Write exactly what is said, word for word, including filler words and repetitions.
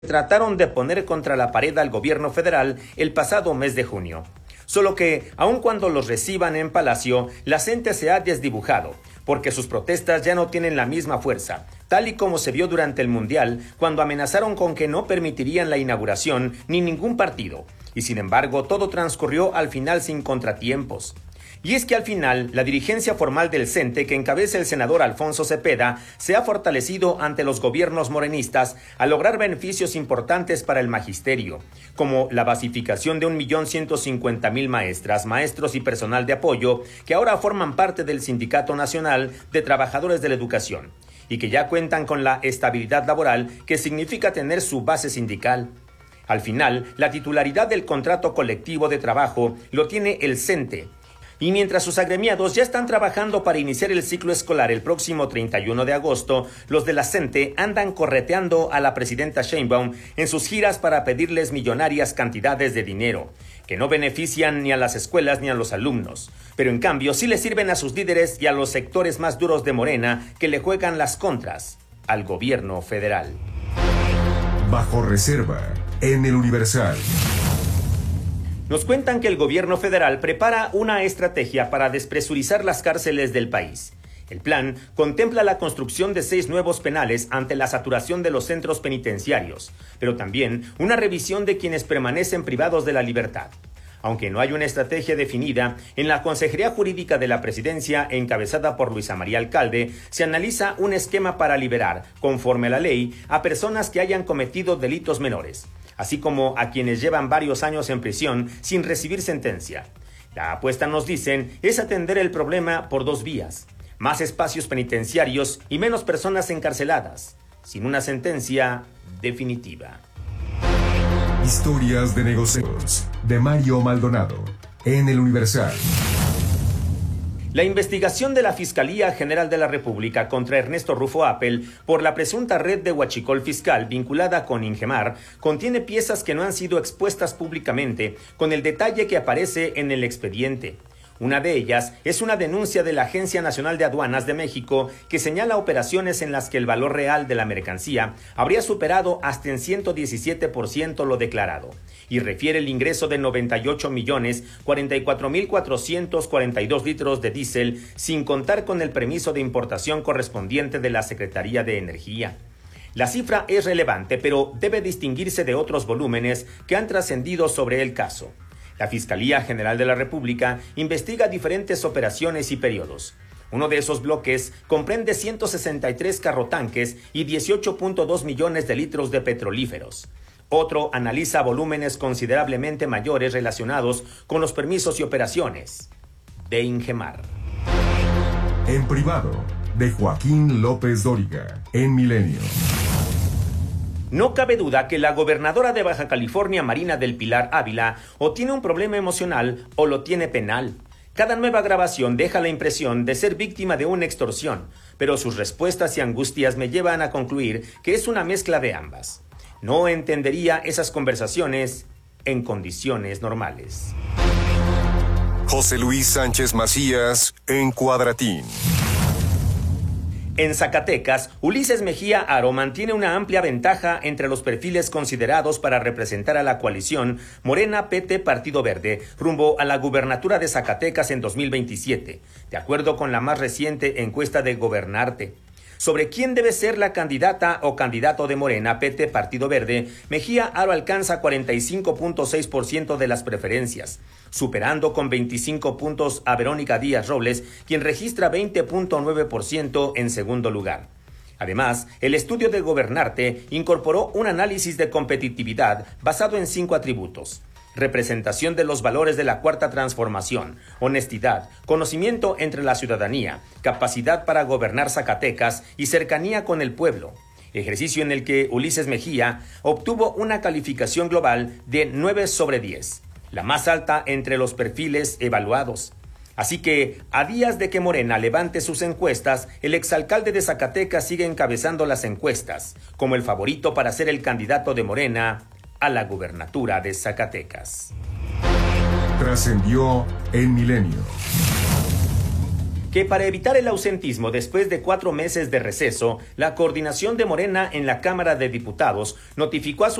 trataron de poner contra la pared al gobierno federal el pasado mes de junio. Solo que, aun cuando los reciban en Palacio, la gente se ha desdibujado, porque sus protestas ya no tienen la misma fuerza, tal y como se vio durante el Mundial, cuando amenazaron con que no permitirían la inauguración ni ningún partido, y sin embargo todo transcurrió al final sin contratiempos. Y es que al final, la dirigencia formal del C E N T E, que encabeza el senador Alfonso Cepeda, se ha fortalecido ante los gobiernos morenistas al lograr beneficios importantes para el magisterio, como la basificación de un millón ciento cincuenta mil maestras, maestros y personal de apoyo, que ahora forman parte del Sindicato Nacional de Trabajadores de la Educación, y que ya cuentan con la estabilidad laboral que significa tener su base sindical. Al final, la titularidad del contrato colectivo de trabajo lo tiene el C E N T E, y mientras sus agremiados ya están trabajando para iniciar el ciclo escolar el próximo treinta y uno de agosto, los de la C E N T E andan correteando a la presidenta Sheinbaum en sus giras para pedirles millonarias cantidades de dinero, que no benefician ni a las escuelas ni a los alumnos, pero en cambio sí les sirven a sus líderes y a los sectores más duros de Morena que le juegan las contras al gobierno federal. Bajo reserva, en el Universal. Nos cuentan que el gobierno federal prepara una estrategia para despresurizar las cárceles del país. El plan contempla la construcción de seis nuevos penales ante la saturación de los centros penitenciarios, pero también una revisión de quienes permanecen privados de la libertad. Aunque no hay una estrategia definida, en la Consejería Jurídica de la Presidencia, encabezada por Luisa María Alcalde, se analiza un esquema para liberar, conforme a la ley, a personas que hayan cometido delitos menores, así como a quienes llevan varios años en prisión sin recibir sentencia. La apuesta, nos dicen, es atender el problema por dos vías: más espacios penitenciarios y menos personas encarceladas, sin una sentencia definitiva. Historias de negocios, de Mario Maldonado, en el Universal. La investigación de la Fiscalía General de la República contra Ernesto Rufo Appel por la presunta red de huachicol fiscal vinculada con Ingemar contiene piezas que no han sido expuestas públicamente, con el detalle que aparece en el expediente. Una de ellas es una denuncia de la Agencia Nacional de Aduanas de México que señala operaciones en las que el valor real de la mercancía habría superado hasta en ciento diecisiete por ciento lo declarado, y refiere el ingreso de noventa y ocho millones cuarenta y cuatro mil cuatrocientos cuarenta y dos litros de diésel sin contar con el permiso de importación correspondiente de la Secretaría de Energía. La cifra es relevante, pero debe distinguirse de otros volúmenes que han trascendido sobre el caso. La Fiscalía General de la República investiga diferentes operaciones y periodos. Uno de esos bloques comprende ciento sesenta y tres carrotanques y dieciocho punto dos millones de litros de petrolíferos. Otro analiza volúmenes considerablemente mayores relacionados con los permisos y operaciones de Ingemar. En privado, de Joaquín López Dóriga, en Milenio. No cabe duda que la gobernadora de Baja California, Marina del Pilar Ávila, o tiene un problema emocional o lo tiene penal. Cada nueva grabación deja la impresión de ser víctima de una extorsión, pero sus respuestas y angustias me llevan a concluir que es una mezcla de ambas. No entendería esas conversaciones en condiciones normales. José Luis Sánchez Macías, en Cuadratín. En Zacatecas, Ulises Mejía Aro mantiene una amplia ventaja entre los perfiles considerados para representar a la coalición Morena P T Partido Verde rumbo a la gubernatura de Zacatecas en dos mil veintisiete, de acuerdo con la más reciente encuesta de Gobernarte. Sobre quién debe ser la candidata o candidato de Morena P T Partido Verde, Mejía Aro alcanza cuarenta y cinco punto seis por ciento de las preferencias, superando con veinticinco puntos a Verónica Díaz Robles, quien registra veinte punto nueve por ciento en segundo lugar. Además, el estudio de Gobernarte incorporó un análisis de competitividad basado en cinco atributos: representación de los valores de la Cuarta Transformación, honestidad, conocimiento entre la ciudadanía, capacidad para gobernar Zacatecas y cercanía con el pueblo. Ejercicio en el que Ulises Mejía obtuvo una calificación global de nueve sobre diez, la más alta entre los perfiles evaluados. Así que, a días de que Morena levante sus encuestas, el exalcalde de Zacatecas sigue encabezando las encuestas, como el favorito para ser el candidato de Morena a la gubernatura de Zacatecas. Trascendió en Milenio. que para evitar el ausentismo después de cuatro meses de receso, la coordinación de Morena en la Cámara de Diputados notificó a su